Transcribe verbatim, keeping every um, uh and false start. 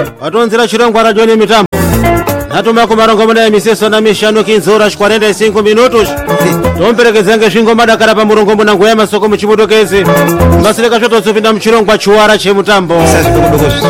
watonzera chirongwa radioni mitambo natumako marongomuna ya miseso na mishanu kinzora quarenta e cinco minutos tomperekezange svingo madakara pa murongombo na ngoya masoko muchimutokezi ngasileka choto tsopinda muchirongwa chiwara chemutambo